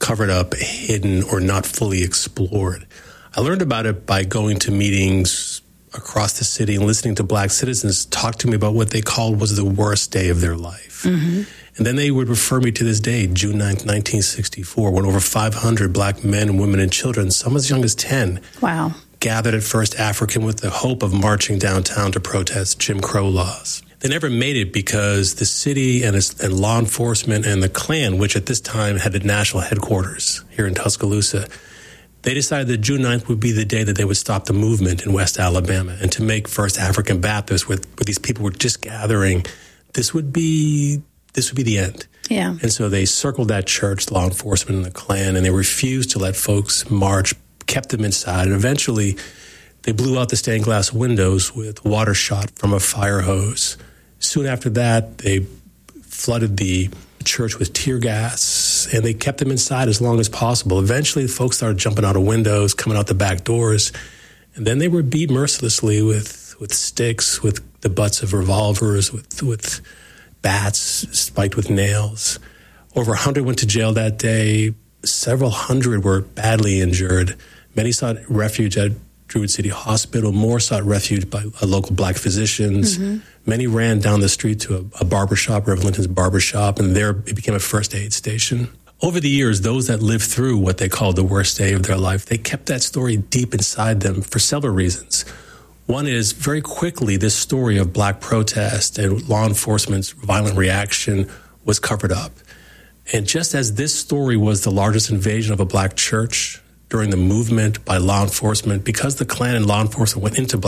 covered up, hidden, or not fully explored. I learned about it by going to meetings across the city and listening to Black citizens talk to me about what they called was the worst day of their life. Mm-hmm. And then they would refer me to this day, June 9th, 1964, when over 500 Black men, women, and children, some as young as 10, wow, gathered at First African with the hope of marching downtown to protest Jim Crow laws. They never made it because the city and law enforcement and the Klan, which at this time had a national headquarters here in Tuscaloosa, they decided that June 9th would be the day that they would stop the movement in West Alabama. And to make First African Baptist, where these people were just gathering, this would be the end. Yeah. And so they circled that church, law enforcement and the Klan, and they refused to let folks march, kept them inside. And eventually they blew out the stained glass windows with water shot from a fire hose. Soon after that, they flooded the church with tear gas, and they kept them inside as long as possible. Eventually, folks started jumping out of windows, coming out the back doors, and then they were beat mercilessly with sticks, with the butts of revolvers, with bats spiked with nails. Over 100 went to jail that day. Several hundred were badly injured. Many sought refuge at Druid City Hospital. More sought refuge by local Black physicians. Mm-hmm. Many ran down the street to a barbershop, Reverend Linton's barbershop, and there it became a first aid station. Over the years, those that lived through what they called the worst day of their life, they kept that story deep inside them for several reasons. One is, very quickly, this story of Black protest and law enforcement's violent reaction was covered up. And just as this story was the largest invasion of a Black church during the movement by law enforcement, because the Klan and law enforcement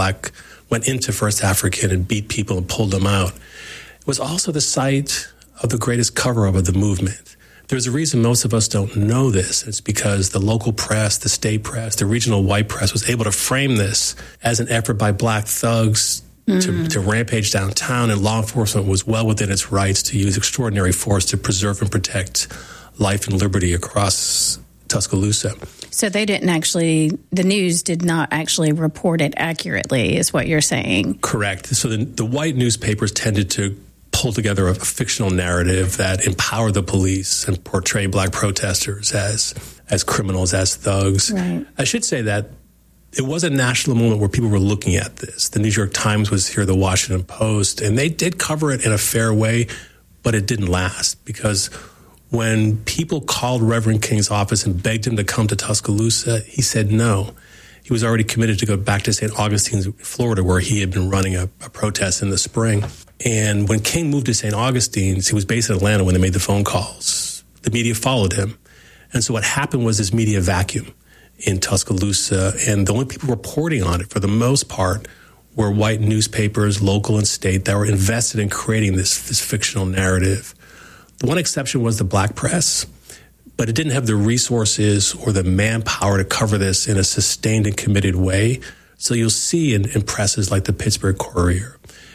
went into First African and beat people and pulled them out, it was also the site of the greatest cover-up of the movement. There's a reason most of us don't know this. It's because the local press, the state press, the regional white press was able to frame this as an effort by Black thugs to rampage downtown, and law enforcement was well within its rights to use extraordinary force to preserve and protect life and liberty across Tuscaloosa. So they didn't actually, the news did not actually report it accurately, is what you're saying. Correct. So the white newspapers tended to pull together a fictional narrative that empowered the police and portray Black protesters as criminals, as thugs. Right. I should say that it was a national moment where people were looking at this. The New York Times was here, the Washington Post, and they did cover it in a fair way, but it didn't last, because when people called Reverend King's office and begged him to come to Tuscaloosa, he said no. He was already committed to go back to St. Augustine, Florida, where he had been running a protest in the spring. And when King moved to St. Augustine's, he was based in Atlanta when they made the phone calls. The media followed him. And so what happened was this media vacuum in Tuscaloosa, and the only people reporting on it, for the most part, were white newspapers, local and state, that were invested in creating this fictional narrative. The one exception was the Black press, but it didn't have the resources or the manpower to cover this in a sustained and committed way. So you'll see in presses like the Pittsburgh Courier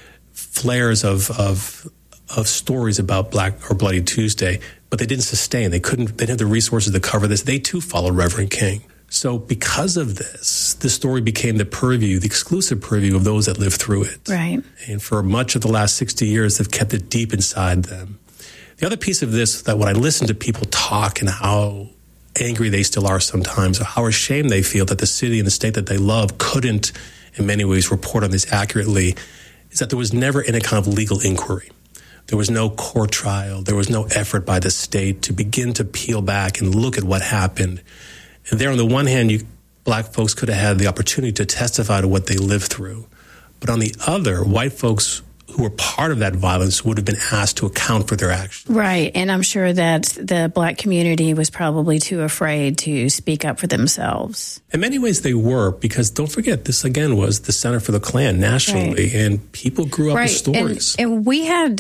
flares of stories about Black or Bloody Tuesday, but they didn't sustain. They didn't have the resources to cover this. They too followed Reverend King. So because of this story became the exclusive purview of those that lived through it. Right. And for much of the last 60 years, they've kept it deep inside them. The other piece of this, that when I listen to people talk and how angry they still are sometimes, or how ashamed they feel that the city and the state that they love couldn't, in many ways, report on this accurately, is that there was never any kind of legal inquiry. There was no court trial. There was no effort by the state to begin to peel back and look at what happened. And there, on the one hand, Black folks could have had the opportunity to testify to what they lived through. But on the other, white folks who were part of that violence would have been asked to account for their actions. Right. And I'm sure that the Black community was probably too afraid to speak up for themselves. In many ways they were, because don't forget, this again was the center for the Klan nationally, right. And people grew up with stories. And we had,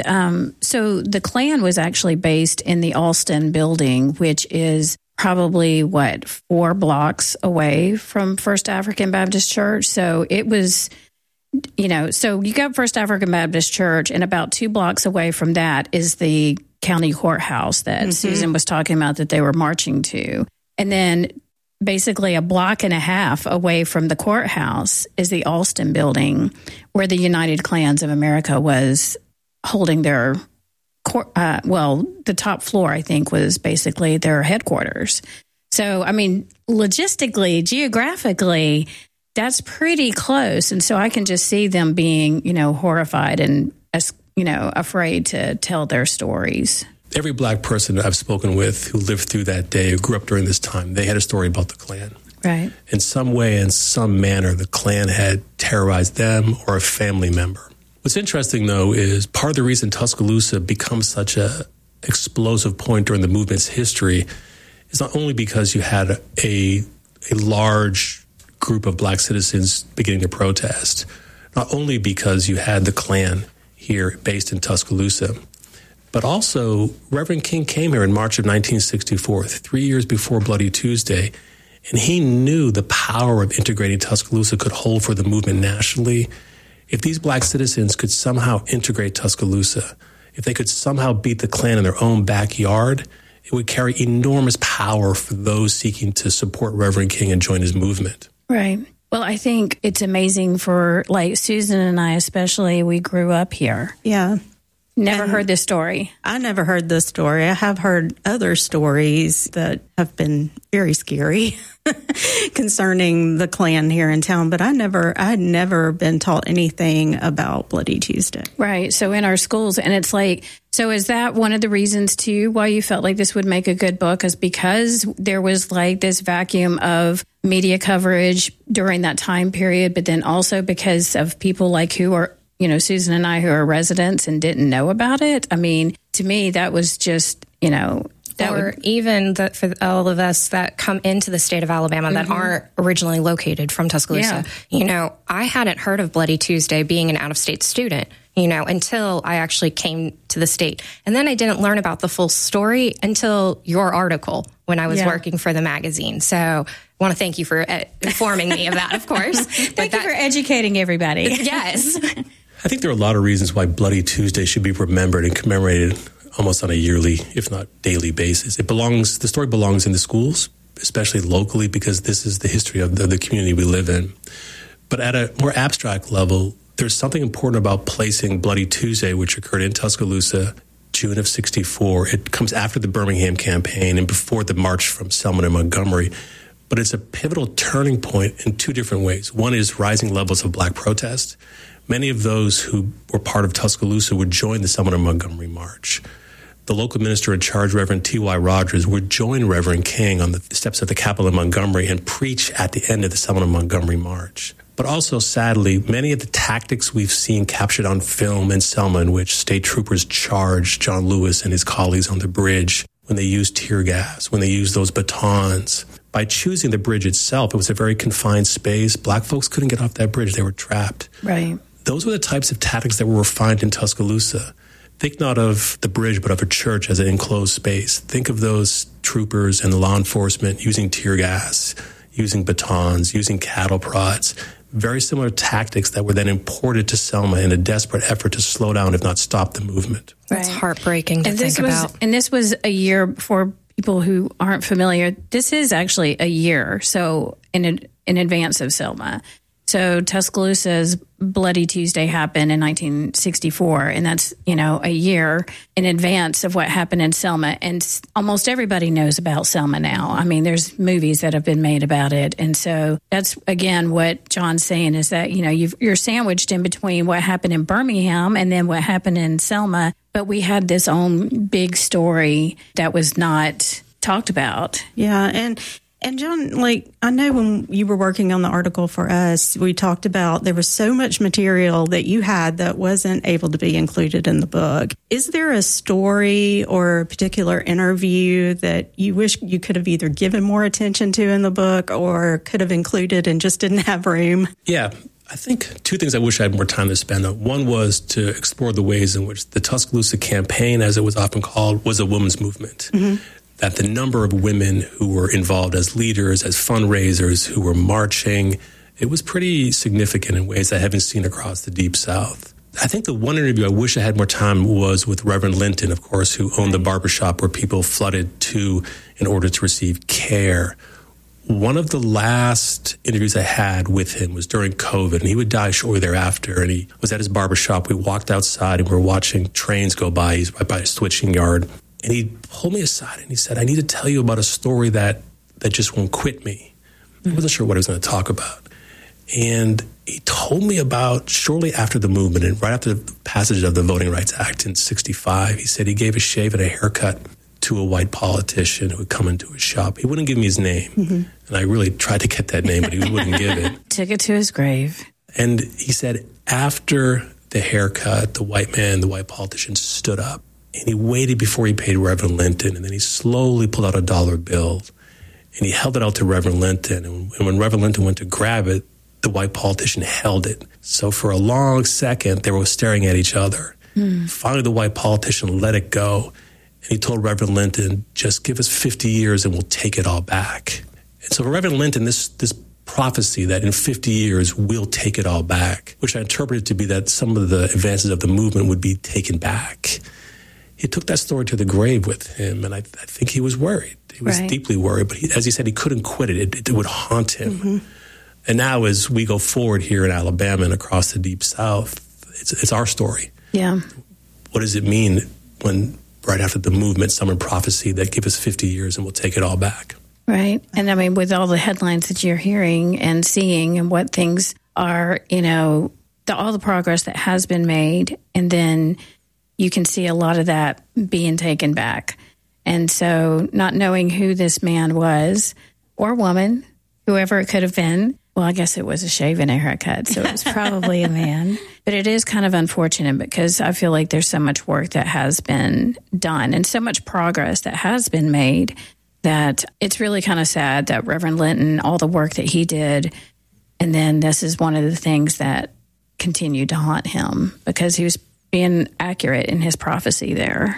so the Klan was actually based in the Alston building, which is probably, 4 blocks away from First African Baptist Church. So it was, so you got First African Baptist Church, and about 2 blocks away from that is the county courthouse that Susan was talking about that they were marching to. And then basically a block and a half away from the courthouse is the Alston building, where the United Klans of America was holding their the top floor, I think, was basically their headquarters. So, I mean, logistically, geographically, that's pretty close. And so I can just see them being, horrified and, afraid to tell their stories. Every black person I've spoken with who lived through that day, who grew up during this time, they had a story about the Klan. Right. In some way, in some manner, the Klan had terrorized them or a family member. What's interesting, though, is part of the reason Tuscaloosa becomes such a explosive point during the movement's history is not only because you had a large group of black citizens beginning to protest, not only because you had the Klan here based in Tuscaloosa, but also Reverend King came here in March of 1964, 3 years before Bloody Tuesday, and he knew the power of integrating Tuscaloosa could hold for the movement nationally. If these black citizens could somehow integrate Tuscaloosa, if they could somehow beat the Klan in their own backyard, it would carry enormous power for those seeking to support Reverend King and join his movement. Right. Well, I think it's amazing for, Susan and I especially, we grew up here. Yeah. Never heard this story. I never heard this story. I have heard other stories that have been very scary concerning the Klan here in town, but I had never been taught anything about Bloody Tuesday. Right. So in our schools, and it's so is that one of the reasons too why you felt like this would make a good book, is because there was this vacuum of media coverage during that time period, but then also because of people who are, Susan and I, who are residents and didn't know about it. I mean, to me, that was just, even for all of us that come into the state of Alabama that aren't originally located from Tuscaloosa. Yeah. I hadn't heard of Bloody Tuesday being an out-of-state student, until I actually came to the state. And then I didn't learn about the full story until your article when I was working for the magazine. So I want to thank you for informing me of that, of course. Thank you for educating everybody. Yes. I think there are a lot of reasons why Bloody Tuesday should be remembered and commemorated almost on a yearly, if not daily basis. The story belongs in the schools, especially locally, because this is the history of the community we live in. But at a more abstract level, there's something important about placing Bloody Tuesday, which occurred in Tuscaloosa, June of '64. It comes after the Birmingham campaign and before the march from Selma to Montgomery. But it's a pivotal turning point in two different ways. One is rising levels of black protest. Many of those who were part of Tuscaloosa would join the Selma to Montgomery March. The local minister in charge, Reverend T.Y. Rogers, would join Reverend King on the steps of the Capitol in Montgomery and preach at the end of the Selma to Montgomery March. But also, sadly, many of the tactics we've seen captured on film in Selma, in which state troopers charged John Lewis and his colleagues on the bridge, when they used tear gas, when they used those batons. By choosing the bridge itself, it was a very confined space. Black folks couldn't get off that bridge. They were trapped. Right. Those were the types of tactics that were refined in Tuscaloosa. Think not of the bridge, but of a church as an enclosed space. Think of those troopers and law enforcement using tear gas, using batons, using cattle prods. Very similar tactics that were then imported to Selma in a desperate effort to slow down, if not stop, the movement. That's heartbreaking to think about. And this was a year, for people who aren't familiar, this is actually a year, so in advance of Selma. So Tuscaloosa's Bloody Tuesday happened in 1964, and that's, a year in advance of what happened in Selma. And almost everybody knows about Selma now. I mean, there's movies that have been made about it. And so that's, again, what John's saying is that, you're sandwiched in between what happened in Birmingham and then what happened in Selma. But we had this own big story that was not talked about. Yeah, and John, I know when you were working on the article for us, we talked about there was so much material that you had that wasn't able to be included in the book. Is there a story or a particular interview that you wish you could have either given more attention to in the book or could have included and just didn't have room? Yeah. I think two things I wish I had more time to spend on. One was to explore the ways in which the Tuscaloosa campaign, as it was often called, was a women's movement. Mm-hmm. That the number of women who were involved as leaders, as fundraisers, who were marching, it was pretty significant in ways I haven't seen across the Deep South. I think the one interview I wish I had more time was with Reverend Linton, of course, who owned the barbershop where people flooded to in order to receive care. one of the last interviews I had with him was during COVID, and he would die shortly thereafter. And he was at his barbershop. We walked outside, and we were watching trains go by. He's right by a switching yard. And he pulled me aside, and he said, I need to tell you about a story that just won't quit me. I wasn't sure what he was going to talk about. And he told me about shortly after the movement and right after the passage of the Voting Rights Act in 65, he said he gave a shave and a haircut to a white politician who would come into his shop. He wouldn't give me his name. And I really tried to get that name, but he wouldn't give it. Took it to his grave. And he said after the haircut, the white politician stood up and he waited before he paid Reverend Linton. And then he slowly pulled out a dollar bill and he held it out to Reverend Linton. And when Reverend Linton went to grab it, the white politician held it. So for a long second, they were staring at each other. Finally, the white politician let it go. And he told Reverend Linton, just give us 50 years and we'll take it all back. And so for Reverend Linton, this prophecy that in 50 years we'll take it all back, which I interpreted to be that some of the advances of the movement would be taken back. He took that story to the grave with him, and I think he was worried. He was deeply worried, but as he said, he couldn't quit it. It would haunt him. And now as we go forward here in Alabama and across the Deep South, it's our story. Yeah. What does it mean when right after the movement, someone prophecy that give us 50 years and we'll take it all back? Right. And I mean, with all the headlines that you're hearing and seeing and what things are, all the progress that has been made, and then you can see a lot of that being taken back. And so not knowing who this man was or woman, whoever it could have been, well, I guess it was a shave and a haircut, so it was probably a man. But it is kind of unfortunate because I feel like there's so much work that has been done and so much progress that has been made that it's really kind of sad that Reverend Linton, all the work that he did, and then this is one of the things that continued to haunt him because he was being accurate in his prophecy there.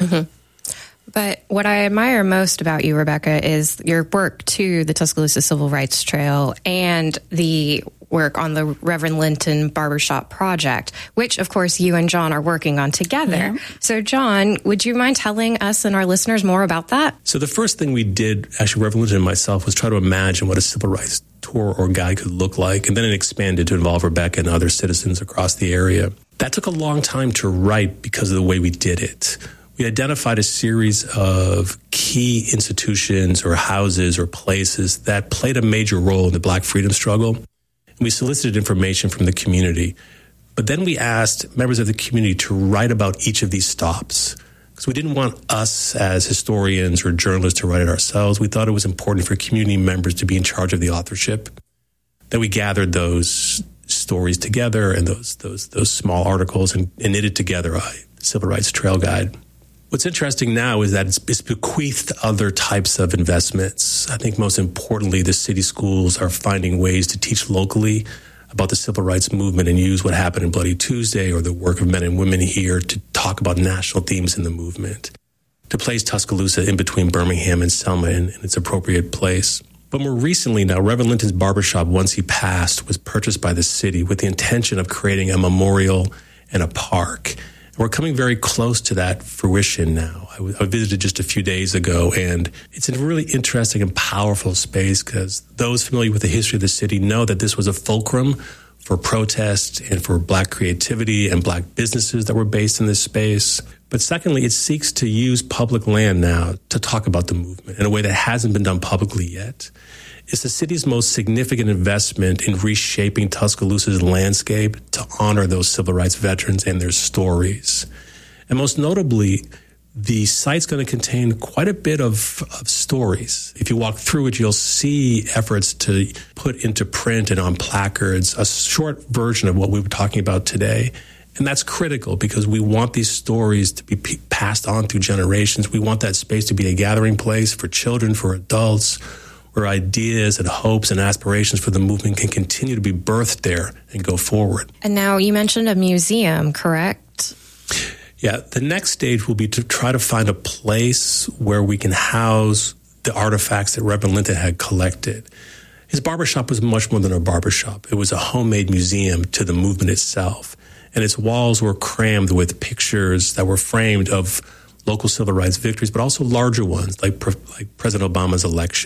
But what I admire most about you, Rebecca, is your work to the Tuscaloosa Civil Rights Trail and the work on the Reverend Linton Barbershop Project, which, of course, you and John are working on together. Yeah. So, John, would you mind telling us and our listeners more about that? So the first thing we did, actually, Reverend Linton and myself, was try to imagine what a civil rights tour or guide could look like, and then it expanded to involve Rebecca and other citizens across the area. That took a long time to write because of the way we did it. We identified a series of key institutions or houses or places that played a major role in the Black freedom struggle. And we solicited information from the community. But then we asked members of the community to write about each of these stops, because we didn't want us as historians or journalists to write it ourselves. We thought it was important for community members to be in charge of the authorship. Then we gathered those stories together and those small articles and knitted together a Civil Rights Trail Guide. What's interesting now is that it's bequeathed other types of investments. I think most importantly, the city schools are finding ways to teach locally about the civil rights movement and use what happened in Bloody Tuesday or the work of men and women here to talk about national themes in the movement, to place Tuscaloosa in between Birmingham and Selma in its appropriate place. But more recently now, Reverend Linton's barbershop, once he passed, was purchased by the city with the intention of creating a memorial and a park. We're coming very close to that fruition now. I visited just a few days ago, and it's a really interesting and powerful space because those familiar with the history of the city know that this was a fulcrum for protest and for Black creativity and Black businesses that were based in this space. But secondly, it seeks to use public land now to talk about the movement in a way that hasn't been done publicly yet. It's the city's most significant investment in reshaping Tuscaloosa's landscape to honor those civil rights veterans and their stories. And most notably, the site's going to contain quite a bit of stories. If you walk through it, you'll see efforts to put into print and on placards a short version of what we were talking about today. And that's critical because we want these stories to be passed on through generations. We want that space to be a gathering place for children, for adults, where ideas and hopes and aspirations for the movement can continue to be birthed there and go forward. And now you mentioned a museum, correct? Yeah, the next stage will be to try to find a place where we can house the artifacts that Reverend Linton had collected. His barbershop was much more than a barbershop. It was a homemade museum to the movement itself. And its walls were crammed with pictures that were framed of local civil rights victories, but also larger ones like President Obama's election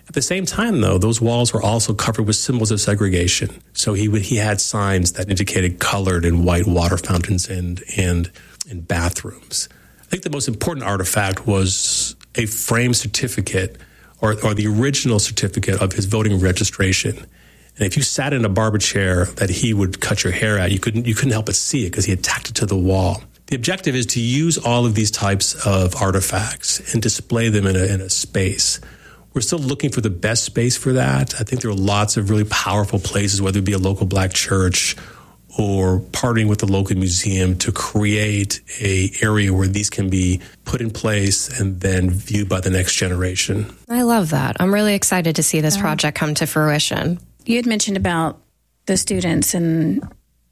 At the same time, though, those walls were also covered with symbols of segregation. So he had signs that indicated colored and white water fountains and bathrooms. I think the most important artifact was a framed certificate or the original certificate of his voting registration. And if you sat in a barber chair that he would cut your hair at, you couldn't help but see it because he had tacked it to the wall. The objective is to use all of these types of artifacts and display them in a space. We're still looking for the best space for that. I think there are lots of really powerful places, whether it be a local Black church or partnering with the local museum to create an area where these can be put in place and then viewed by the next generation. I love that. I'm really excited to see this project come to fruition. You had mentioned about the students and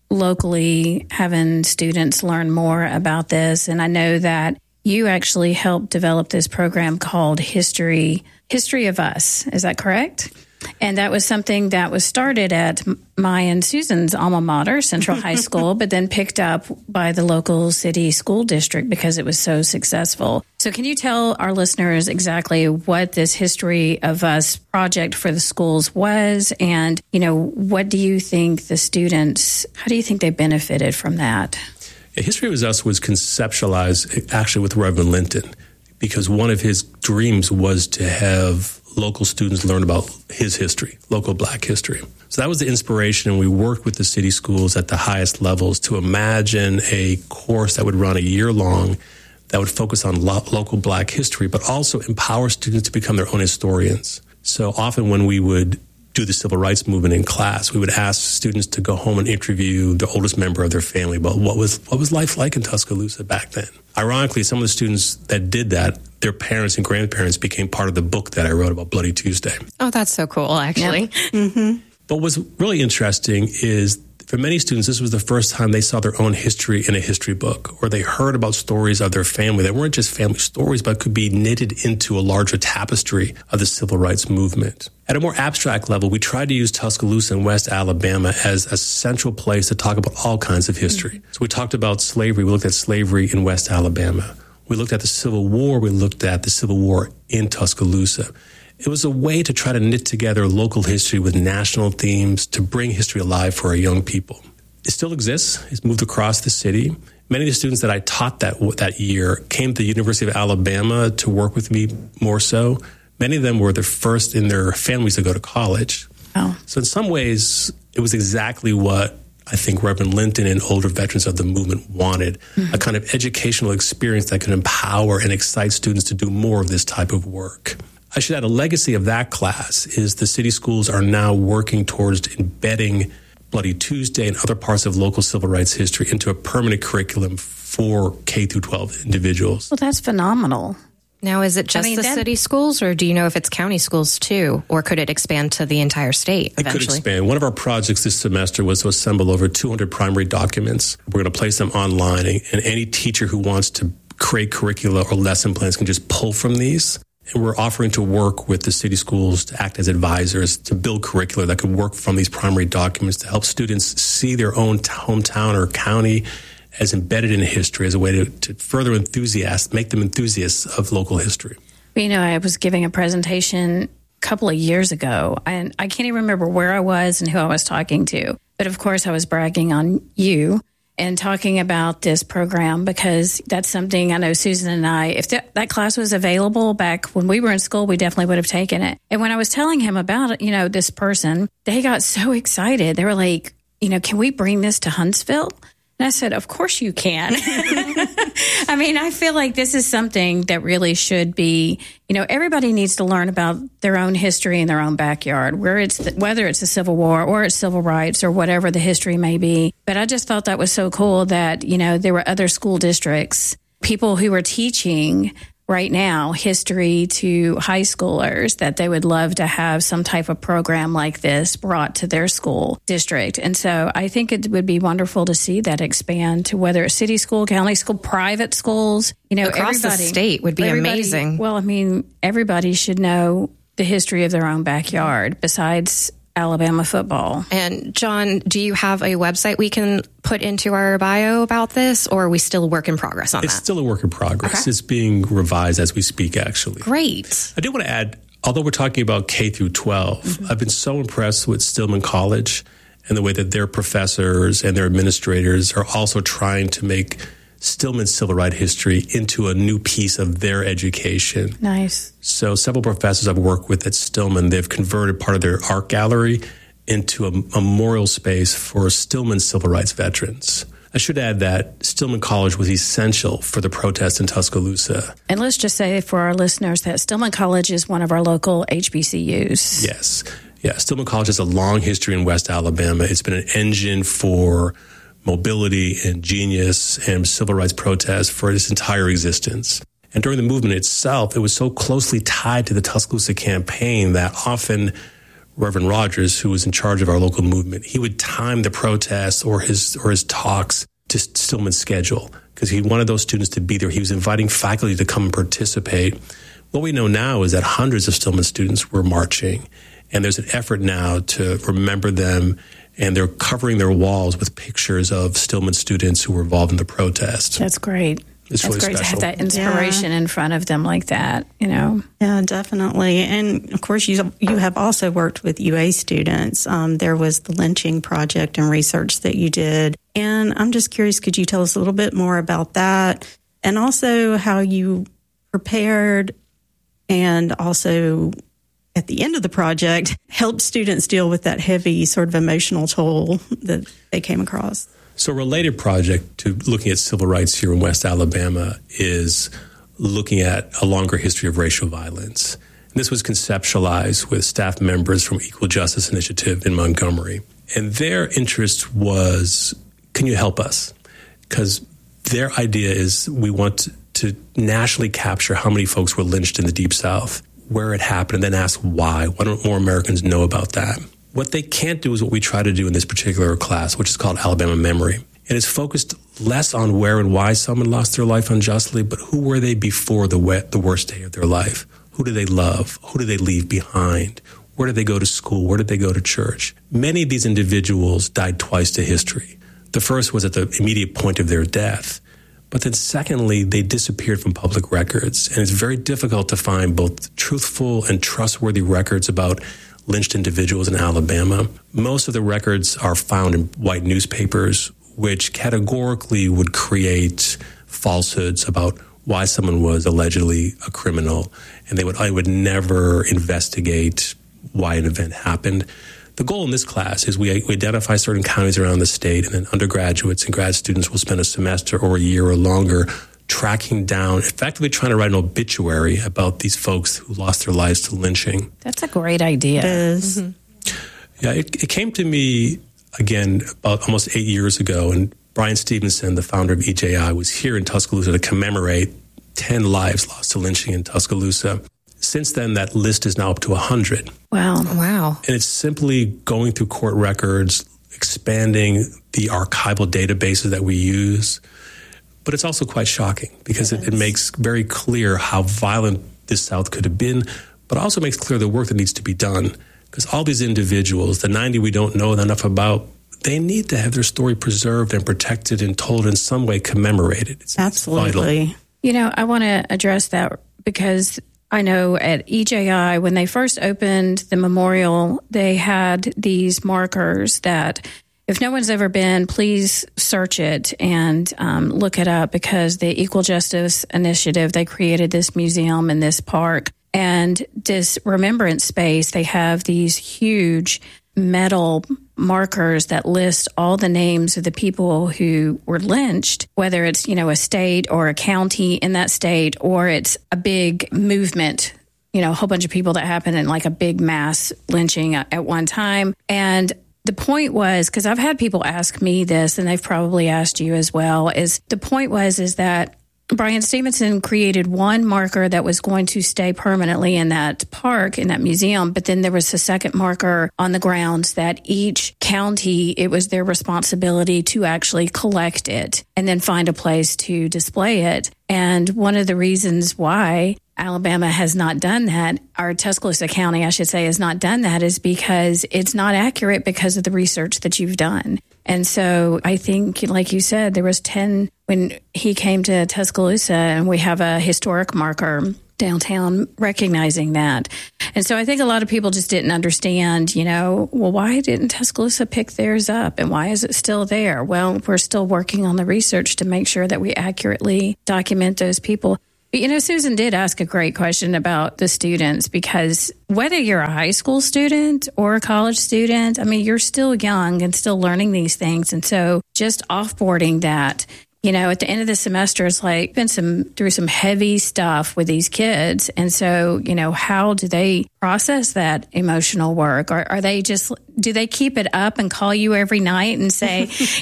locally having students learn more about this. And I know that you actually helped develop this program called History of Us. Is that correct? And that was something that was started at my and Susan's alma mater, Central High School, but then picked up by the local city school district because it was so successful. So can you tell our listeners exactly what this History of Us project for the schools was? And, what do you think the students, how do you think they benefited from that? History of Us was conceptualized actually with Reverend Linton because one of his dreams was to have local students learn about his history, local Black history. So that was the inspiration, and we worked with the city schools at the highest levels to imagine a course that would run a year long that would focus on local Black history, but also empower students to become their own historians. So often when we would do the civil rights movement in class, we would ask students to go home and interview the oldest member of their family about what was life like in Tuscaloosa back then. Ironically, some of the students that did that, their parents and grandparents became part of the book that I wrote about Bloody Tuesday. Oh, that's so cool, actually. Yep. Mm-hmm. But what's really interesting is for many students, this was the first time they saw their own history in a history book, or they heard about stories of their family that weren't just family stories, but could be knitted into a larger tapestry of the civil rights movement. At a more abstract level, we tried to use Tuscaloosa in West Alabama as a central place to talk about all kinds of history. So we talked about slavery. We looked at slavery in West Alabama. We looked at the Civil War. We looked at the Civil War in Tuscaloosa. It was a way to try to knit together local history with national themes to bring history alive for our young people. It still exists. It's moved across the city. Many of the students that I taught that year came to the University of Alabama to work with me more so. Many of them were the first in their families to go to college. Oh. So in some ways, it was exactly what I think Reverend Linton and older veterans of the movement wanted, a kind of educational experience that could empower and excite students to do more of this type of work. I should add a legacy of that class is the city schools are now working towards embedding Bloody Tuesday and other parts of local civil rights history into a permanent curriculum for K through 12 individuals. Well, that's phenomenal. Now, is it just the city schools, or do you know if it's county schools too, or could it expand to the entire state eventually? It could expand. One of our projects this semester was to assemble over 200 primary documents. We're going to place them online, and any teacher who wants to create curricula or lesson plans can just pull from these. And we're offering to work with the city schools to act as advisors to build curricula that could work from these primary documents to help students see their own hometown or county as embedded in history as a way to further make them enthusiasts of local history. I was giving a presentation a couple of years ago, and I can't even remember where I was and who I was talking to. But of course, I was bragging on you and talking about this program because that's something I know Susan and I, if that class was available back when we were in school, we definitely would have taken it. And when I was telling him about it, this person, they got so excited. They were like, can we bring this to Huntsville? And I said, of course you can. I feel like this is something that really should be, everybody needs to learn about their own history in their own backyard, whether it's the Civil War or it's civil rights or whatever the history may be. But I just thought that was so cool that, there were other school districts, people who were teaching right now history to high schoolers, that they would love to have some type of program like this brought to their school district. And so I think it would be wonderful to see that expand to whether it's city school, county school, private schools, across the state would be amazing. Well, everybody should know the history of their own backyard besides Alabama football. And John, do you have a website we can put into our bio about this, or are we still a work in progress on that? It's still a work in progress. Okay. It's being revised as we speak, actually. Great. I do want to add although we're talking about K through 12, I've been so impressed with Stillman College and the way that their professors and their administrators are also trying to make Stillman civil rights history into a new piece of their education. Nice. So several professors I've worked with at Stillman, they've converted part of their art gallery into a memorial space for Stillman civil rights veterans. I should add that Stillman College was essential for the protests in Tuscaloosa. And let's just say for our listeners that Stillman College is one of our local HBCUs. Yes. Yeah, Stillman College has a long history in West Alabama. It's been an engine for mobility and genius and civil rights protests for its entire existence. And during the movement itself, it was so closely tied to the Tuscaloosa campaign that often Reverend Rogers, who was in charge of our local movement, he would time the protests or his talks to Stillman's schedule because he wanted those students to be there. He was inviting faculty to come and participate. What we know now is that hundreds of Stillman students were marching, and there's an effort now to remember them, and they're covering their walls with pictures of Stillman students who were involved in the protest. That's great. It's That's really great special. to have that inspiration in front of them like that, you know. Yeah, definitely. And of course, you have also worked with UA students. There was the lynching project and research that you did. And I'm just curious, could you tell us a little bit more about that? And also how you prepared and also at the end of the project helped students deal with that heavy sort of emotional toll that they came across. So a related project to looking at civil rights here in West Alabama is looking at a longer history of racial violence. And this was conceptualized with staff members from Equal Justice Initiative in Montgomery. And their interest was, can you help us? Because their idea is we want to nationally capture how many folks were lynched in the Deep South, where it happened, and then ask why. Why don't more Americans know about that? What they can't do is what we try to do in this particular class, which is called Alabama Memory. And it's focused less on where and why someone lost their life unjustly, but who were they before the worst day of their life? Who did they love? Who did they leave behind? Where did they go to school? Where did they go to church? Many of these individuals died twice to history. The first was at the immediate point of their death. But then secondly, they disappeared from public records. And it's very difficult to find both truthful and trustworthy records about lynched individuals in Alabama. Most of the records are found in white newspapers, which categorically would create falsehoods about why someone was allegedly a criminal, and I would never investigate why an event happened. The goal in this class is we identify certain counties around the state, and then undergraduates and grad students will spend a semester or a year or longer tracking down, effectively trying to write an obituary about these folks who lost their lives to lynching. That's a great idea. It is. Yeah, it came to me, again, about almost 8 years ago, and Brian Stevenson, the founder of EJI, was here in Tuscaloosa to commemorate 10 lives lost to lynching in Tuscaloosa. Since then, that list is now up to 100. Wow. And it's simply going through court records, expanding the archival databases that we use. But it's also quite shocking because it makes very clear how violent this South could have been, but also makes clear the work that needs to be done. Because all these individuals, the 90 we don't know enough about, they need to have their story preserved and protected and told in some way, commemorated. It's Absolutely. vital. You know, I want to address that because I know at EJI, when they first opened the memorial, they had these markers that if no one's ever been, please search it and look it up, because the Equal Justice Initiative, they created this museum in this park. And this remembrance space, they have these huge metal markers that list all the names of the people who were lynched, whether it's, a state or a county in that state, or it's a big movement, a whole bunch of people that happened in like a big mass lynching at one time. And the point was, because I've had people ask me this, and they've probably asked you as well, is that Brian Stevenson created one marker that was going to stay permanently in that park, in that museum, but then there was a second marker on the grounds that each county, it was their responsibility to actually collect it and then find a place to display it. And one of the reasons why Alabama has not done that, or Tuscaloosa County, I should say, has not done that, is because it's not accurate because of the research that you've done. And so I think, like you said, there was 10 when he came to Tuscaloosa, and we have a historic marker downtown recognizing that. And so I think a lot of people just didn't understand, well, why didn't Tuscaloosa pick theirs up and why is it still there? Well, we're still working on the research to make sure that we accurately document those people. But, Susan did ask a great question about the students, because whether you're a high school student or a college student, you're still young and still learning these things. And so just offboarding that, at the end of the semester, it's like been through some heavy stuff with these kids. And so, how do they process that emotional work? Or are they do they keep it up and call you every night and say,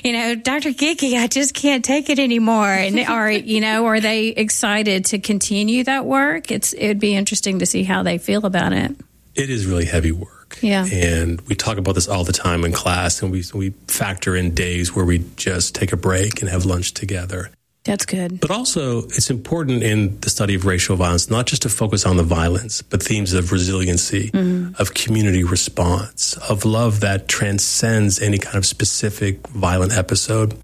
Dr. Gigi, I just can't take it anymore? And are they excited to continue that work? It'd be interesting to see how they feel about it. It is really heavy work. Yeah. And we talk about this all the time in class, and we factor in days where we just take a break and have lunch together. That's good. But also, it's important in the study of racial violence, not just to focus on the violence, but themes of resiliency, of community response, of love that transcends any kind of specific violent episode.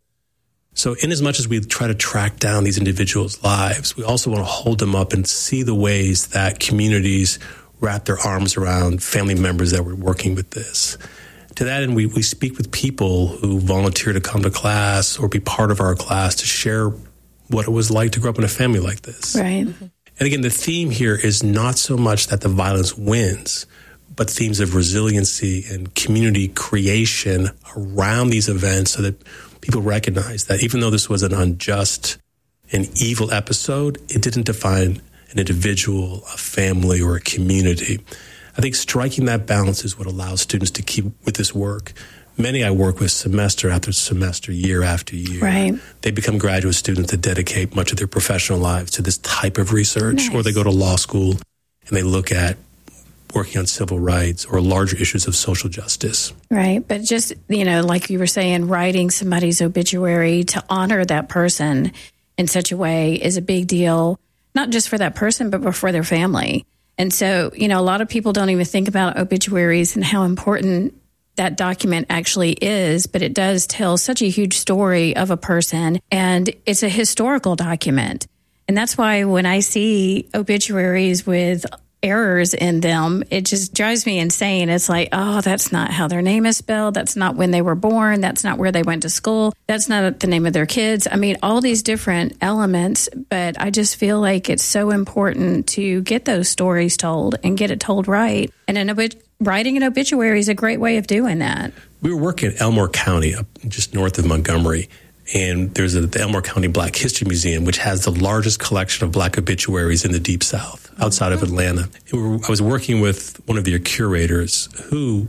So in as much as we try to track down these individuals' lives, we also want to hold them up and see the ways that communities wrap their arms around family members that were working with this. To that end, we speak with people who volunteer to come to class or be part of our class to share what it was like to grow up in a family like this. Right. And again, the theme here is not so much that the violence wins, but themes of resiliency and community creation around these events so that people recognize that even though this was an unjust and evil episode, it didn't define an individual, a family, or a community. I think striking that balance is what allows students to keep with this work. Many I work with semester after semester, year after year. Right. They become graduate students that dedicate much of their professional lives to this type of research, or they go to law school and they look at working on civil rights or larger issues of social justice. Right. But just, like you were saying, writing somebody's obituary to honor that person in such a way is a big deal. Not just for that person, but for their family. And so, a lot of people don't even think about obituaries and how important that document actually is, but it does tell such a huge story of a person, and it's a historical document. And that's why when I see obituaries with errors in them, it just drives me insane. It's like, oh, that's not how their name is spelled. That's not when they were born. That's not where they went to school. That's not the name of their kids. All these different elements, but I just feel like it's so important to get those stories told and get it told right. And writing an obituary is a great way of doing that. We were working in Elmore County, up just north of Montgomery, and there's the Elmore County Black History Museum, which has the largest collection of Black obituaries in the Deep South, outside of Atlanta. I was working with one of their curators who,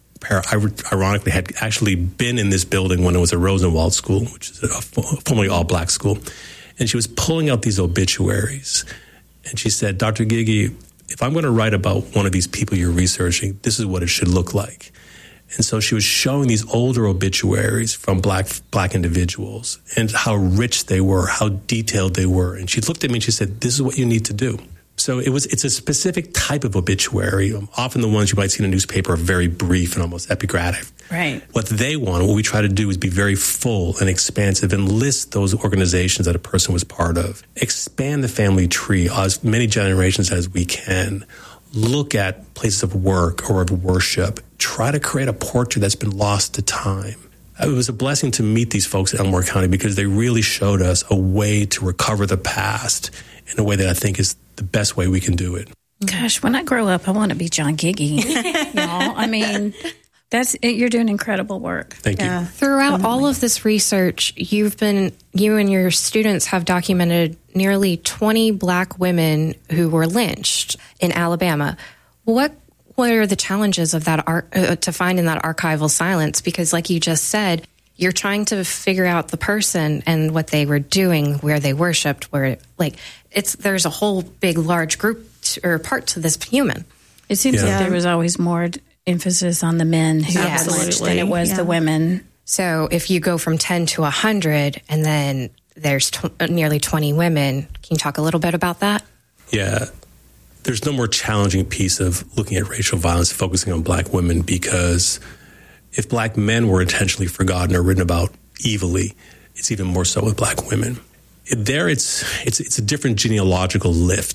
ironically, had actually been in this building when it was a Rosenwald school, which is a formerly all-Black school. And she was pulling out these obituaries. And she said, Dr. Gigi, if I'm going to write about one of these people you're researching, this is what it should look like. And so she was showing these older obituaries from black individuals and how rich they were, how detailed they were. And she looked at me and she said, this is what you need to do. So it's a specific type of obituary. Often the ones you might see in a newspaper are very brief and almost epigraphic. Right. What we try to do is be very full and expansive and list those organizations that a person was part of. Expand the family tree as many generations as we can. Look at places of work or of worship. Try to create a portrait that's been lost to time. It was a blessing to meet these folks at Elmore County because they really showed us a way to recover the past in a way that I think is the best way we can do it. Gosh, when I grow up, I want to be John Gigi. Y'all, you're doing incredible work. Thank you. Throughout all of this research, you and your students have documented nearly 20 Black women who were lynched in Alabama. What are the challenges of that to find in that archival silence? Because like you just said, you're trying to figure out the person and what they were doing, where they worshiped, there's a whole big, large group or part to this human. It seems like there was always more emphasis on the men who got lynched than it was the women. So if you go from 10 to 100 and then there's nearly 20 women, can you talk a little bit about that? Yeah. There's no more challenging piece of looking at racial violence focusing on Black women, because if Black men were intentionally forgotten or written about evilly, it's even more so with Black women. It's a different genealogical lift.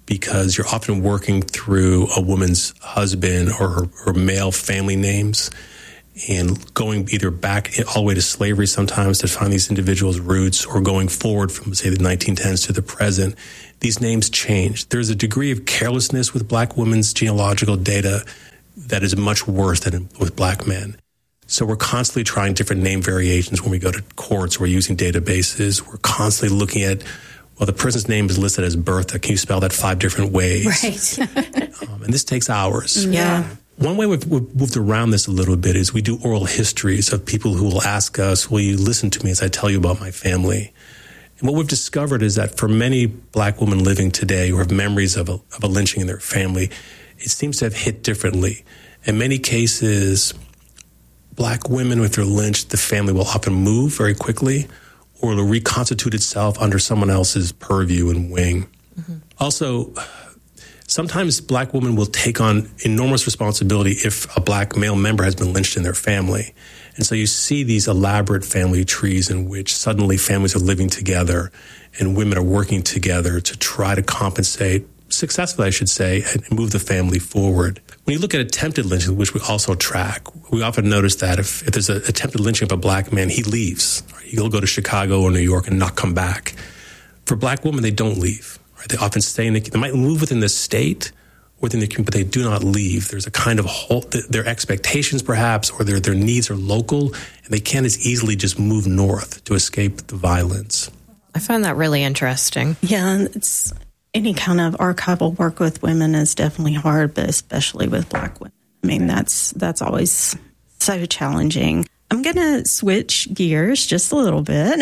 because you're often working through a woman's husband or her male family names and going either back all the way to slavery sometimes to find these individuals' roots, or going forward from, say, the 1910s to the present. These names change. There's a degree of carelessness with Black women's genealogical data that is much worse than with Black men. So we're constantly trying different name variations when we go to courts. We're using databases. We're constantly looking at, well, the person's name is listed as Bertha. Can you spell that 5 different ways? Right. And this takes hours. Yeah. One way we've moved around this a little bit is we do oral histories of people who will ask us, will you listen to me as I tell you about my family? And what we've discovered is that for many Black women living today who have memories of a lynching in their family, it seems to have hit differently. In many cases, Black women, if they're lynched, the family will often move very quickly, or it'll reconstitute itself under someone else's purview and wing. Mm-hmm. Also, sometimes Black women will take on enormous responsibility if a Black male member has been lynched in their family. And so you see these elaborate family trees in which suddenly families are living together and women are working together to try to compensate, successfully I should say, and move the family forward. When you look at attempted lynching, which we also track, we often notice that if there's an attempted lynching of a Black man, he leaves. Right? He'll go to Chicago or New York and not come back. For Black women, they don't leave. Right? They often stay they might move within the state, within the community, but they do not leave. There's a kind of their expectations perhaps, or their needs are local, and they can't as easily just move north to escape the violence. I find that really interesting. Yeah, it's any kind of archival work with women is definitely hard, but especially with Black women. I mean, that's always so challenging. I'm going to switch gears just a little bit.